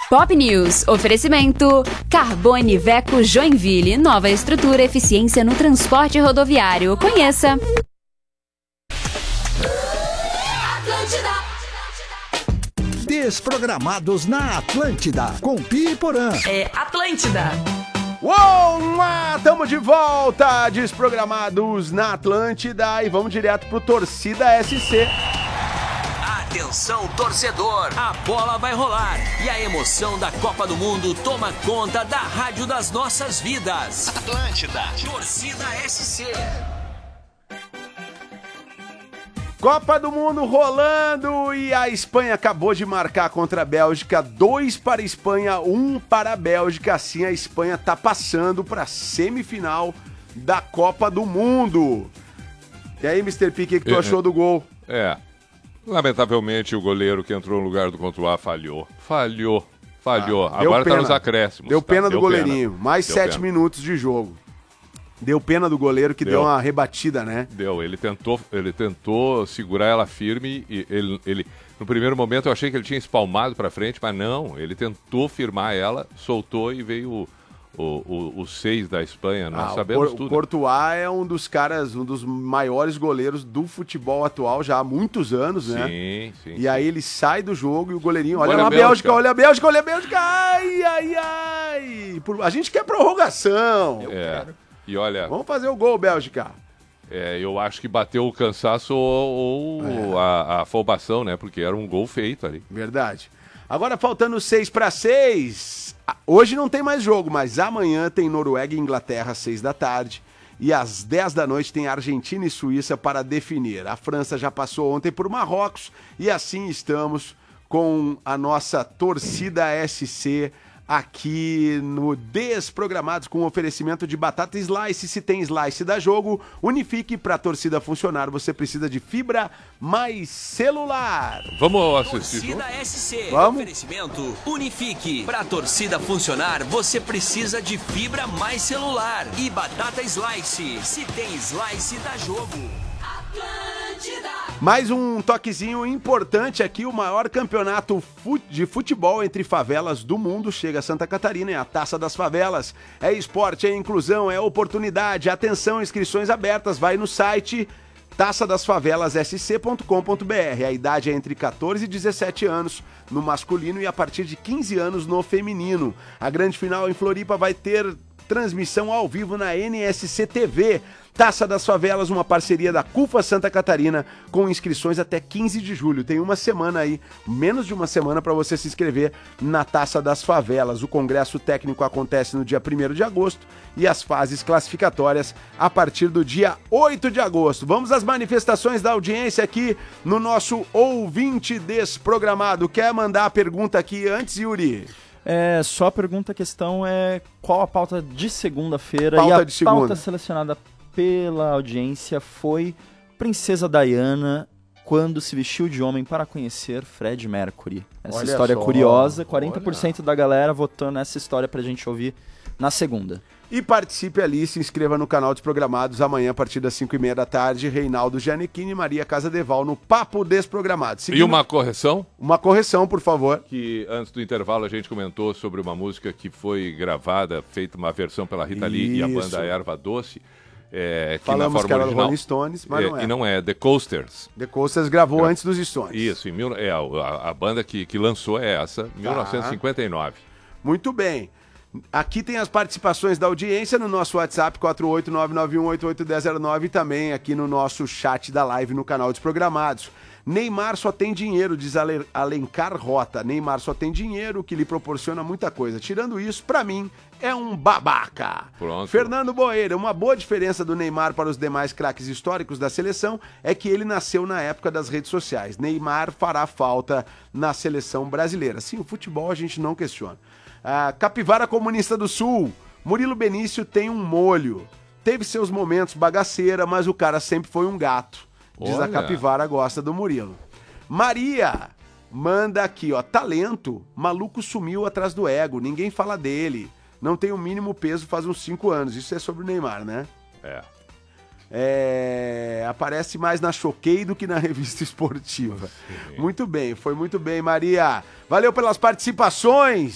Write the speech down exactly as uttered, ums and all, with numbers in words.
Pop News. Oferecimento. Carbone Veco Joinville. Nova estrutura, eficiência no transporte rodoviário. Conheça. Desprogramados na Atlântida, com Pi e Porã. É Atlântida. Uou, lá, tamo de volta, Desprogramados na Atlântida, e vamos direto pro Torcida S C. Atenção, torcedor, a bola vai rolar e a emoção da Copa do Mundo toma conta da rádio das nossas vidas. Atlântida, Torcida S C. Copa do Mundo rolando e a Espanha acabou de marcar contra a Bélgica, dois para a Espanha, um para a Bélgica, assim a Espanha tá passando para a semifinal da Copa do Mundo. E aí, mister P, o que, que tu é, achou do gol? É, lamentavelmente o goleiro que entrou no lugar do Courtois falhou, falhou, falhou, ah, agora pena. Tá nos acréscimos. Deu tá? pena do deu goleirinho, pena. mais deu sete pena. minutos de jogo. Deu pena do goleiro que deu. deu uma rebatida, né? Deu, ele tentou, ele tentou segurar ela firme e ele, ele, no primeiro momento eu achei que ele tinha espalmado pra frente, mas não, ele tentou firmar ela, soltou e veio o, o, o, o seis da Espanha, nós ah, sabemos o, tudo. O Courtois é um dos caras, um dos maiores goleiros do futebol atual já há muitos anos, né? Sim, sim. E sim. aí ele sai do jogo e o goleirinho, olha, olha a Bélgica. Bélgica, olha a Bélgica, olha a Bélgica, ai, ai, ai. A gente quer prorrogação. Eu é. quero. E olha, vamos fazer o gol, Bélgica. É, eu acho que bateu o cansaço ou, ou é. a, a afobação, né? Porque era um gol feito ali. Verdade. Agora faltando seis para seis. Hoje não tem mais jogo, mas amanhã tem Noruega e Inglaterra, seis da tarde. E às dez da noite tem Argentina e Suíça para definir. A França já passou ontem por Marrocos e assim estamos com a nossa torcida S C aqui no Desprogramados, com oferecimento de batata slice. Se tem slice da Jogo, Unifique. Para a torcida funcionar, você precisa de fibra mais celular. Vamos assistir. Torcida S C. Vamos? Oferecimento Unifique. Para a torcida funcionar, você precisa de fibra mais celular e batata slice. Se tem slice da Jogo. Atlântida. Mais um toquezinho importante aqui, o maior campeonato de futebol entre favelas do mundo chega a Santa Catarina, é a Taça das Favelas. É esporte, é inclusão, é oportunidade. Atenção, inscrições abertas, vai no site taça das favelas s c ponto com ponto b r. A idade é entre catorze e dezessete anos no masculino e a partir de quinze anos no feminino. A grande final em Floripa vai ter transmissão ao vivo na N S C T V. Taça das Favelas, uma parceria da CUFA Santa Catarina, com inscrições até quinze de julho. Tem uma semana aí, menos de uma semana, para você se inscrever na Taça das Favelas. O congresso técnico acontece no dia primeiro de agosto e as fases classificatórias a partir do dia oito de agosto. Vamos às manifestações da audiência aqui no nosso ouvinte desprogramado. Quer mandar a pergunta aqui antes, Yuri? É, só a pergunta, a questão é qual a pauta de segunda-feira, pauta e a de segunda. pauta selecionada pela audiência foi Princesa Diana quando se vestiu de homem para conhecer Fred Mercury. Essa Olha história só, curiosa, quarenta por cento olha. da galera votou nessa história pra gente ouvir na segunda. E participe ali, se inscreva no canal Desprogramados amanhã a partir das cinco e meia da tarde. Reinaldo Giannichini e Maria Casadeval no Papo Desprogramado. Seguindo... E uma correção? Uma correção, por favor. Que antes do intervalo a gente comentou sobre uma música que foi gravada, feita uma versão pela Rita Lee e a banda Erva Doce. É, que Falamos na forma que era original, Rolling Stones, mas é, não é. E não é, The Coasters. The Coasters gravou Gra... antes dos Stones. Isso, em mil... é, a, a banda que, que lançou é essa, tá. mil novecentos e cinquenta e nove. Muito bem. Aqui tem as participações da audiência no nosso WhatsApp quatro oito nove nove um oito oito um zero zero nove e também aqui no nosso chat da live no canal Desprogramados. Neymar só tem dinheiro, diz Alencar Rota. Neymar só tem dinheiro, que lhe proporciona muita coisa. Tirando isso, pra mim, é um babaca. Pronto. Fernando Boeira, uma boa diferença do Neymar para os demais craques históricos da seleção é que ele nasceu na época das redes sociais. Neymar fará falta na seleção brasileira. Sim, o futebol a gente não questiona. Ah, Capivara Comunista do Sul, Murilo Benício tem um molho. Teve seus momentos bagaceira, mas o cara sempre foi um gato. Diz Olha. a Capivara, gosta do Murilo. Maria manda aqui, ó. Talento, maluco sumiu atrás do ego, ninguém fala dele. Não tem o mínimo peso faz uns cinco anos. Isso é sobre o Neymar, né? É. É... Aparece mais na Choquei do que na revista esportiva. Sim. Muito bem, foi muito bem, Maria. Valeu pelas participações.